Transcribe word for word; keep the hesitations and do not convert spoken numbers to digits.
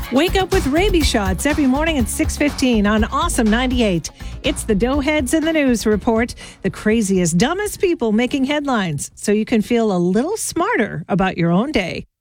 Wake up with rabies shots every morning at six fifteen on Awesome ninety-eight. It's the Doughheads in the News report, the craziest, dumbest people making headlines, so you can feel a little smarter about your own day.